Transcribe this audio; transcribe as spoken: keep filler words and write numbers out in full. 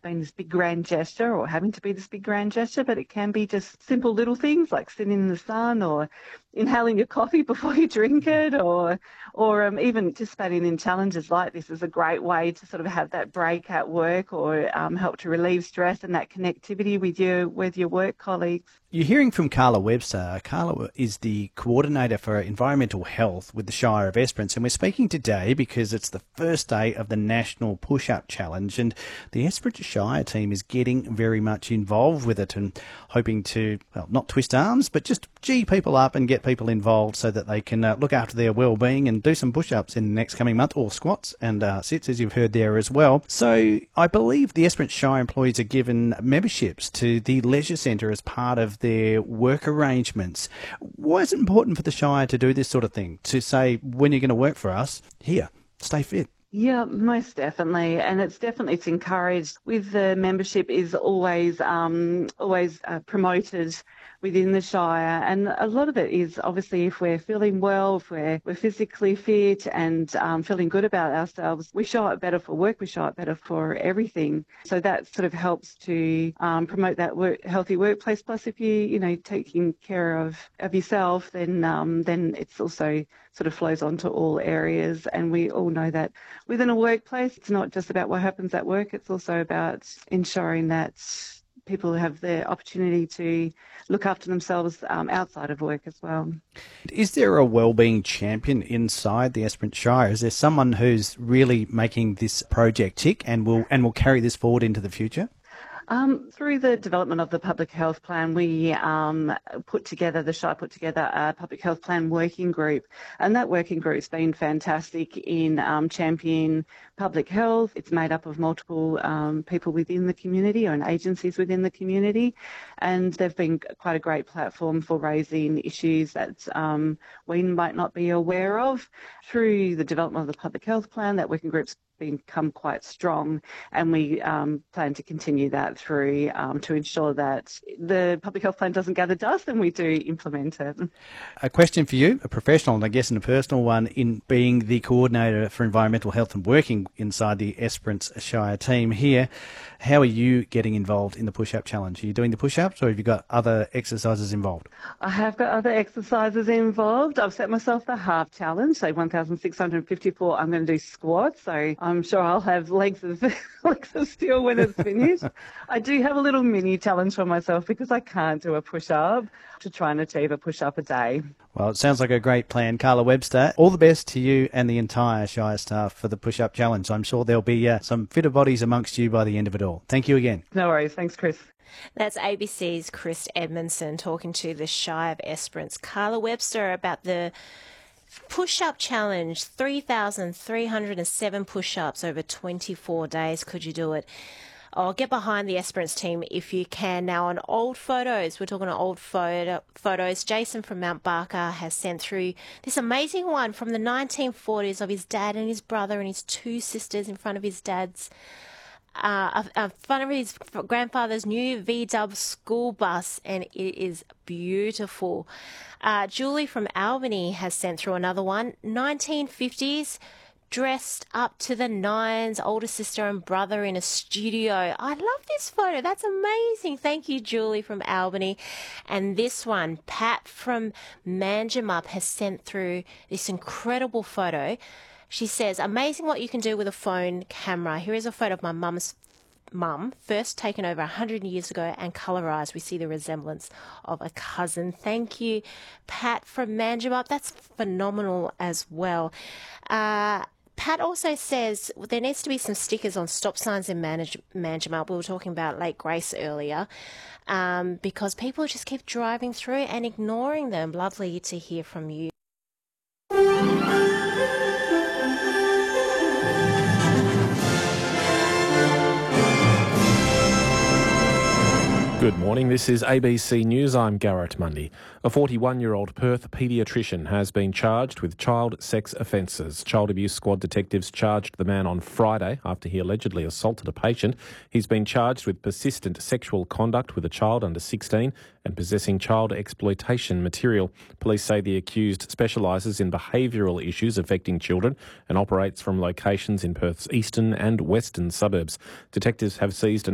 being this big grand gesture or having to be this big grand gesture, but it can be just simple little things like sitting in the sun or inhaling your coffee before you drink it, or or um, even participating in challenges like this is a great way to sort of have that break at work or um, help to relieve stress and that connectivity with your, with your work colleagues. You're hearing from Carla Webster. Carla is the Coordinator for Environmental Health with the Shire of Esperance, and we're speaking today because it's the first day of the National Push-Up Challenge, and the Esperance Shire team is getting very much involved with it and hoping to, well, not twist arms, but just gee people up and get people involved so that they can uh, look after their well-being and do some push-ups in the next coming month, or squats and uh, sits, as you've heard there as well. So I believe the Esperance Shire employees are given memberships to the Leisure Centre as part of their work arrangements. Why is it important for the Shire to do this sort of thing? To say, when you're going to work for us, here, stay fit? Yeah, most definitely, and it's definitely it's encouraged. With the membership is always um, always uh, promoted within the Shire, and a lot of it is obviously if we're feeling well, if we're we're physically fit and um, feeling good about ourselves, we show up better for work, we show up better for everything. So that sort of helps to um, promote that work, healthy workplace. Plus, if you you know taking care of of yourself, then um, then it's also sort of flows onto all areas, and we all know that within a workplace, it's not just about what happens at work, it's also about ensuring that people have the opportunity to look after themselves um, outside of work as well. Is there a wellbeing champion inside the Esperance Shire? Is there someone who's really making this project tick and will and will carry this forward into the future? Um, through the development of the public health plan, we um, put together, the Shire put together a public health plan working group, and that working group's been fantastic in um, championing public health. It's made up of multiple um, people within the community and agencies within the community, and they've been quite a great platform for raising issues that um, we might not be aware of. Through the development of the public health plan, that working group's become quite strong, and we um, plan to continue that through um, to ensure that the public health plan doesn't gather dust and we do implement it. A question for you, a professional and I guess and a personal one, in being the coordinator for environmental health and working inside the Esperance Shire team here. How are you getting involved in the push-up challenge? Are you doing the push-ups or have you got other exercises involved? I have got other exercises involved. I've set myself the half challenge, so one thousand six hundred fifty-four. I'm going to do squats, so I'm sure I'll have legs of, legs of steel when it's finished. I do have a little mini challenge for myself because I can't do a push-up, to try and achieve a push-up a day. Well, it sounds like a great plan. Carla Webster, all the best to you and the entire Shire staff for the push-up challenge. I'm sure there'll be uh, some fitter bodies amongst you by the end of it all. Thank you again. No worries. Thanks, Chris. That's A B C's Chris Edmondson talking to the Shire of Esperance, Carla Webster, about the push-up challenge. three thousand three hundred seven push-ups over twenty-four days. Could you do it? I'll get behind the Esperance team if you can. Now, on old photos, we're talking old photo, photos. Jason from Mount Barker has sent through this amazing one from the nineteen forties of his dad and his brother and his two sisters in front of his dad's, uh, in front of his grandfather's new V-Dub school bus, and it is beautiful. Uh, Julie from Albany has sent through another one, nineteen fifties. Dressed up to the nines, older sister and brother in a studio. I love this photo. That's amazing. Thank you, Julie from Albany. And this one, Pat from Manjimup has sent through this incredible photo. She says, amazing what you can do with a phone camera. Here is a photo of my mum's mum, first taken over one hundred years ago and colourised. We see the resemblance of a cousin. Thank you, Pat from Manjimup. That's phenomenal as well. Uh, Pat also says there needs to be some stickers on stop signs in Manj- Manjimup. We were talking about Lake Grace earlier, um, because people just keep driving through and ignoring them. Lovely to hear from you. Good morning, this is A B C News, I'm Garrett Mundy. A forty-one-year-old Perth paediatrician has been charged with child sex offences. Child Abuse Squad detectives charged the man on Friday after he allegedly assaulted a patient. He's been charged with persistent sexual conduct with a child under sixteen and possessing child exploitation material. Police say the accused specialises in behavioural issues affecting children and operates from locations in Perth's eastern and western suburbs. Detectives have seized an